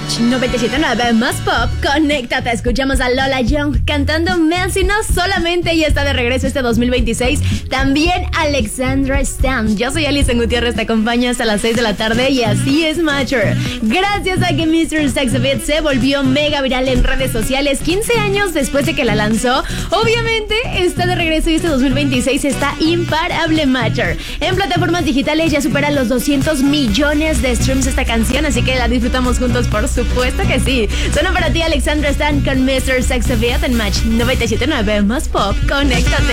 Match 97.9 más pop, conéctate. Escuchamos a Lola Young cantando Messi. No solamente ella está de regreso este 2026, también Alexandra Stan. Yo soy Alison Gutiérrez, te acompaño hasta las 6 de la tarde y así es Matcher. Gracias a que Mr. Sex Appeal se volvió mega viral en redes sociales 15 años después de que la lanzó, obviamente está de regreso y este 2026 está imparable Matcher. En plataformas digitales ya supera los 200 millones de streams esta canción, así que la disfrutamos juntos, por supuesto que sí. Suena para ti Alexandra Stan con Mr. Sex Appeal en Match 97.9 más pop, conéctate.